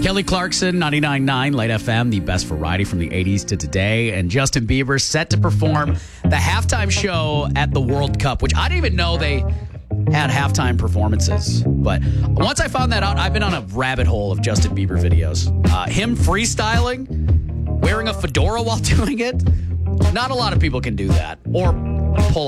Kelly Clarkson, 99.9 Light FM, the best variety from the 80s to today. And Justin Bieber set to perform the halftime show at the World Cup, which I didn't even know they had halftime performances. But once I found that out, I've been on a rabbit hole of Justin Bieber videos. Him freestyling, wearing a fedora while doing it. Not a lot of people can do that. Or pull